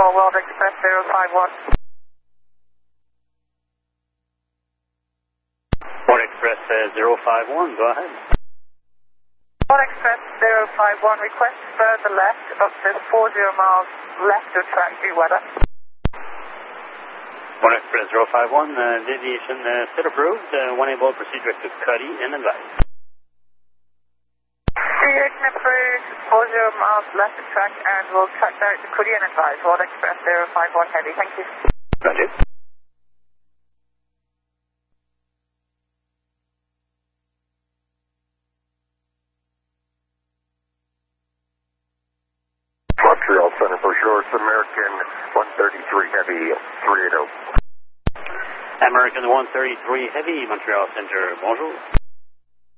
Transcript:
World Express 051. World Express 051, go ahead. World Express 051, request further left up to 40 miles left of track due weather. World Express 051, deviation still approved, 1able to proceed direct to Cuddy and advise. Deviation approved, 40 miles left of track, and we'll track direct to Cuddy and advise. World Express 051 heavy, thank you. Roger. Montreal Center for sure, it's American 133 Heavy 380. American 133 Heavy, Montreal Center, bonjour.